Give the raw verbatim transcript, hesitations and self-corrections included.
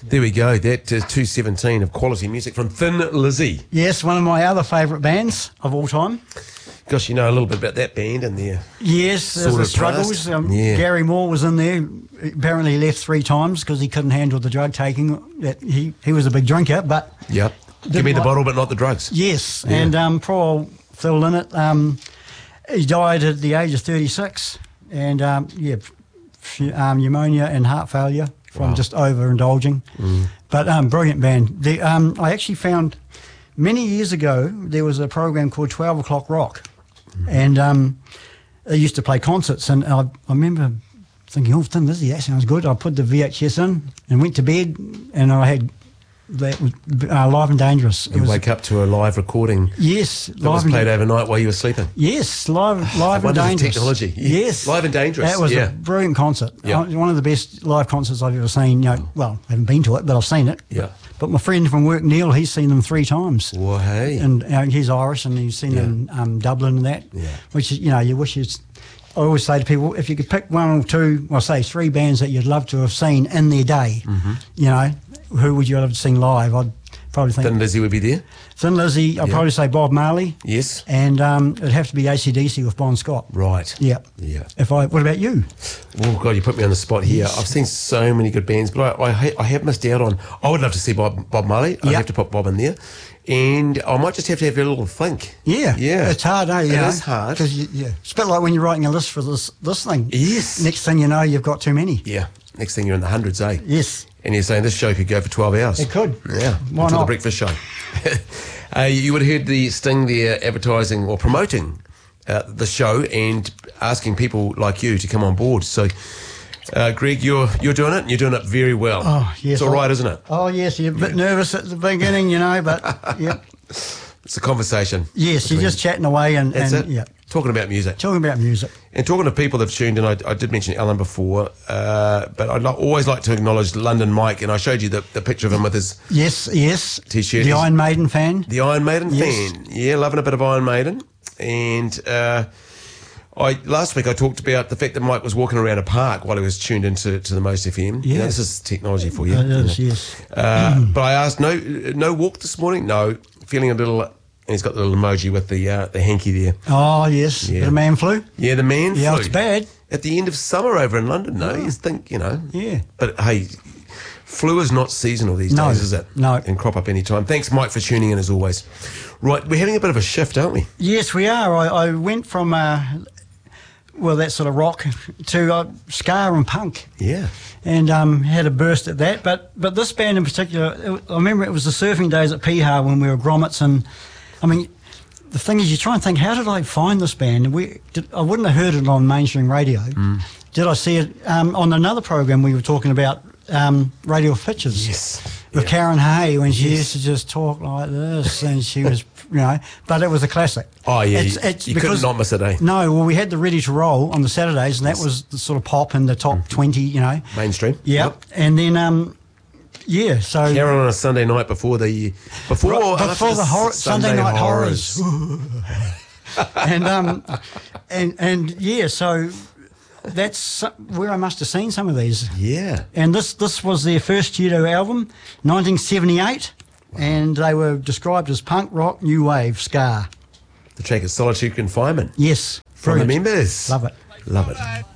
There we go. That is two seventeen of quality music from Thin Lizzy. Yes, one of my other favourite bands of all time. Gosh, you know a little bit about that band and their Yes, there's the struggles. Um, yeah. Gary Moore was in there. Apparently left three times because he couldn't handle the drug taking. That he, he was a big drinker, but... Yep. Give me the like, bottle, but not the drugs. Yes, yeah. and um, poor old Phil Lynott, um, he died at the age of thirty-six, and um, yeah, f- um, pneumonia and heart failure from wow. just overindulging. Mm. But um, brilliant band. The, um, I actually found many years ago there was a program called twelve o'clock Rock, mm. and um, they used to play concerts, and I, I remember thinking, oh, Thin Lizzy, that sounds good. I put the V H S in and went to bed, and I had. That was uh, Live and Dangerous. You wake up to a live recording. Yes, that was played da- overnight while you were sleeping. Yes, live, live and dangerous. Technology. Yes, Live and Dangerous. That was yeah. a brilliant concert. Yeah. Uh, one of the best live concerts I've ever seen. You know, well, I haven't been to it, but I've seen it. Yeah. But my friend from work, Neil, he's seen them three times. Well, hey. And uh, he's Irish, and he's seen yeah. them in um, Dublin and that. Yeah. Which you know, you wish you'd. I always say to people, if you could pick one or two, well, say three bands that you'd love to have seen in their day, mm-hmm. you know, who would you love to see live? I'd probably think Thin Lizzy would be there. Thin Lizzy, I'd yeah. probably say Bob Marley. Yes. And um, it'd have to be A C D C with Bon Scott. Right. Yeah. Yeah. If I, what about you? Oh God, you put me on the spot here. Yes. I've seen so many good bands, but I, I, I have missed out on. I would love to see Bob Bob Marley. I'd yep. have to put Bob in there, and I might just have to have a little think. Yeah. Yeah. It's hard, eh? You it know? is hard. Because you, yeah, it's a bit like when you're writing a list for this this thing. Yes. Next thing you know, you've got too many. Yeah. Next thing you're in the hundreds, eh? Yes. And you're saying this show could go for twelve hours. It could. Yeah. Why until not? The breakfast show. uh, you would have heard the Sting there advertising or promoting uh, the show and asking people like you to come on board. So, uh, Greg, you're you're doing it, and you're doing it very well. Oh, yes. It's all right, isn't it? Oh, yes. You're a bit yeah. nervous at the beginning, you know, but, yeah. It's a conversation. Yes, you're just chatting away and, That's and it. yeah. Talking about music. Talking about music. And talking to people that have tuned in, I, I did mention Alan before, uh, but I'd like, always like to acknowledge London Mike, and I showed you the, the picture of him with his yes, yes T-shirt. The Iron Maiden fan. The Iron Maiden yes. fan. Yeah, loving a bit of Iron Maiden. And uh, I last week I talked about the fact that Mike was walking around a park while he was tuned into to the Most F M. Yeah. You know, this is technology for you. It is, you know. yes. Uh, mm. But I asked, no no walk this morning? No. Feeling a little... And he's got the little emoji with the uh, the hanky there. Oh, yes. Yeah. The man flu? Yeah, the man yeah, flu. It's bad. At the end of summer over in London, no? Oh. You think, you know. Yeah. But, hey, flu is not seasonal these no. days, is it? No. It can crop up any time. Thanks, Mike, for tuning in as always. Right, we're having a bit of a shift, aren't we? Yes, we are. I, I went from, uh, well, that sort of rock to uh, ska and punk. Yeah. And um, had a burst at that. But but this band in particular, it, I remember it was the surfing days at Piha when we were grommets. And, I mean... The thing is, you try and think, how did I find this band? We, did, I wouldn't have heard it on mainstream radio. Mm. Did I see it um, on another program we were talking about, um, Radio Pictures? Yes. With yeah. Karen Hay, when she yes. used to just talk like this, and she was, you know, but it was a classic. Oh, yeah, it's, you, it's you because, could not miss a day. No, well, we had the Ready to Roll on the Saturdays, and that yes. was the sort of pop in the top mm. twenty, you know. Mainstream. Yep. yep. And then... Um, Yeah, so Karen on a Sunday night before the before right, before the horror, Sunday, Sunday night horrors, horrors. and um and and yeah, so that's where I must have seen some of these. Yeah, and this this was their first studio album, nineteen seventy-eight, wow. and they were described as punk rock, new wave, ska. The track is Solitude Confinement. Yes, from brilliant. The Members. Love it, love it.